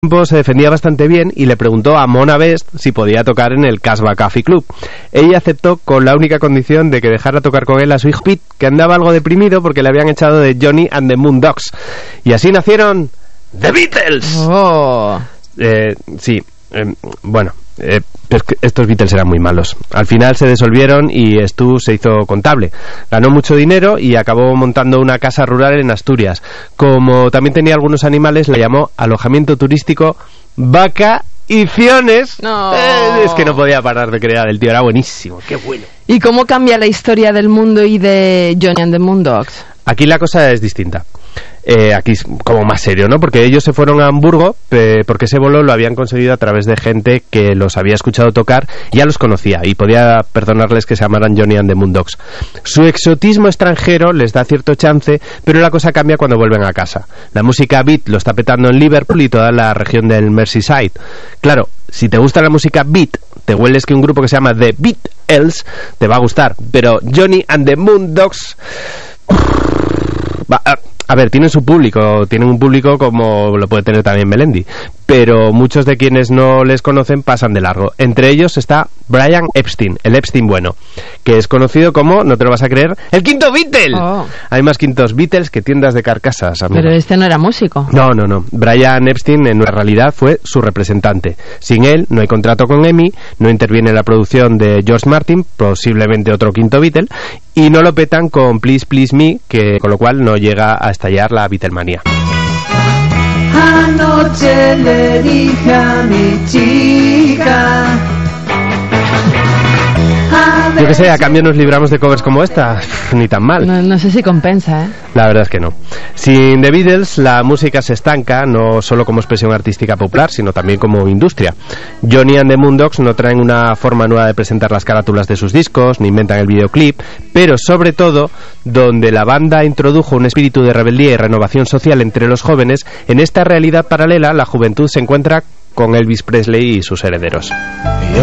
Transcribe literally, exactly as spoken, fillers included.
se defendía bastante bien y le preguntó a Mona Best si podía tocar en el Casbah Coffee Club. Ella aceptó con la única condición de que dejara tocar con él a su hijo Pete, que andaba algo deprimido porque le habían echado de Johnny and the Moondogs. Y así nacieron The Beatles. Oh. Eh, sí, eh, bueno, eh, pues estos Beatles eran muy malos. Al final se disolvieron y Stu se hizo contable. Ganó mucho dinero y acabó montando una casa rural en Asturias. Como también tenía algunos animales, la llamó alojamiento turístico Vacaciones. No. Eh, es que no podía parar de crear, el tío era buenísimo, qué bueno. ¿Y cómo cambia la historia del mundo y de Johnny and the Moondogs? Aquí la cosa es distinta. Eh, aquí es como más serio, ¿no? Porque ellos se fueron a Hamburgo eh, porque ese bolo lo habían conseguido a través de gente que los había escuchado tocar, ya los conocía y podía perdonarles que se llamaran Johnny and the Moondogs. Su exotismo extranjero les da cierto chance, pero la cosa cambia cuando vuelven a casa. La música beat lo está petando en Liverpool y toda la región del Merseyside. Claro, si te gusta la música beat, te hueles que un grupo que se llama The Beatles te va a gustar, pero Johnny and the Moondogs... Va, a, a ver, tienen su público, tienen un público como lo puede tener también Melendi, pero muchos de quienes no les conocen pasan de largo. Entre ellos está Brian Epstein, el Epstein bueno, que es conocido como, no te lo vas a creer, el quinto Beatle. Oh. Hay más quintos Beatles que tiendas de carcasas, amigo. Pero este no era músico. No, no, no. Brian Epstein en realidad fue su representante. Sin él no hay contrato con E M I, no interviene en la producción de George Martin, posiblemente otro quinto Beatle, y no lo petan con Please Please Me, que con lo cual no llega a estallar la Beatlemanía. Anoche le dije a mi chica. Yo que sé, a cambio nos libramos de covers como esta. Ni tan mal. No, no sé si compensa, ¿eh? La verdad es que no. Sin The Beatles, la música se estanca, no solo como expresión artística popular, sino también como industria. Johnny and the Moondogs no traen una forma nueva de presentar las carátulas de sus discos, ni inventan el videoclip, pero sobre todo, donde la banda introdujo un espíritu de rebeldía y renovación social entre los jóvenes, en esta realidad paralela, la juventud se encuentra con Elvis Presley y sus herederos.